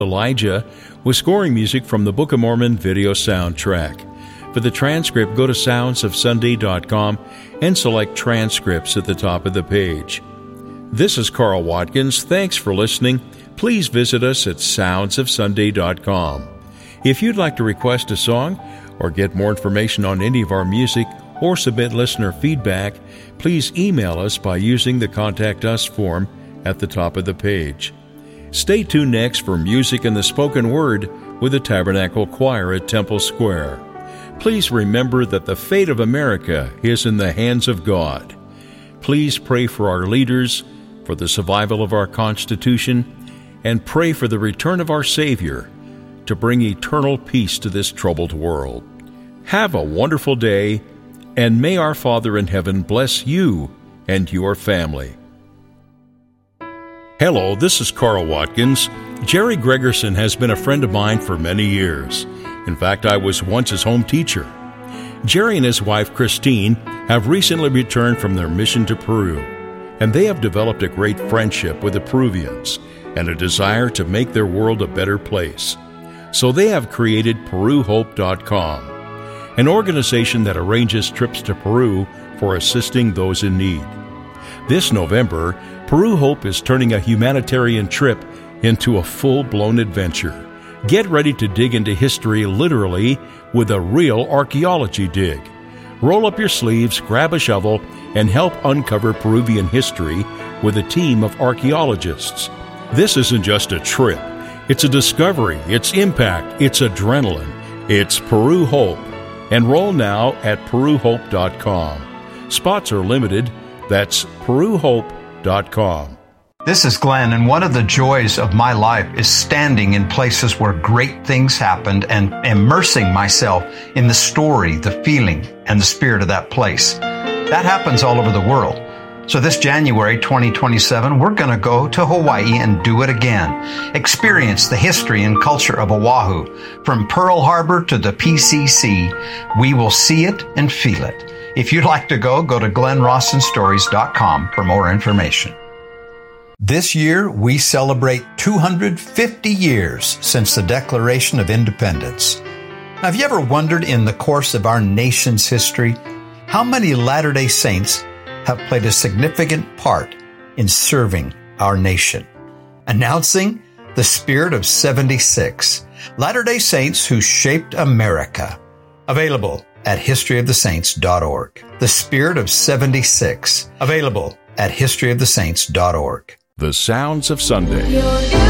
Elijah with scoring music from the Book of Mormon video soundtrack. For the transcript, go to soundsofsunday.com and select transcripts at the top of the page. This is Carl Watkins. Thanks for listening. Please visit us at soundsofsunday.com. If you'd like to request a song or get more information on any of our music or submit listener feedback, please email us by using the Contact Us form at the top of the page. Stay tuned next for music and the spoken word with the Tabernacle Choir at Temple Square. Please remember that the fate of America is in the hands of God. Please pray for our leaders, for the survival of our Constitution, and pray for the return of our Savior to bring eternal peace to this troubled world. Have a wonderful day, and may our Father in heaven bless you and your family. Hello, this is Carl Watkins. Jerry Gregerson has been a friend of mine for many years. In fact, I was once his home teacher. Jerry and his wife, Christine, have recently returned from their mission to Peru, and they have developed a great friendship with the Peruvians and a desire to make their world a better place. So they have created PeruHope.com, an organization that arranges trips to Peru for assisting those in need. This November, Peru Hope is turning a humanitarian trip into a full-blown adventure. Get ready to dig into history literally with a real archaeology dig. Roll up your sleeves, grab a shovel, and help uncover Peruvian history with a team of archaeologists. This isn't just a trip. It's a discovery, it's impact, it's adrenaline. It's Peru Hope. Enroll now at PeruHope.com. Spots are limited. That's PeruHope.com. This is Glenn, and one of the joys of my life is standing in places where great things happened and immersing myself in the story, the feeling, and the spirit of that place. That happens all over the world. So this January 2027, we're going to go to Hawaii and do it again. Experience the history and culture of Oahu. From Pearl Harbor to the PCC, we will see it and feel it. If you'd like to go to GlennRawsonStories.com for more information. This year, we celebrate 250 years since the Declaration of Independence. Now, have you ever wondered in the course of our nation's history how many Latter-day Saints have played a significant part in serving our nation? Announcing the Spirit of 76, Latter-day Saints who shaped America. Available at historyofthesaints.org. The Spirit of 76, available at historyofthesaints.org. The Sounds of Sunday.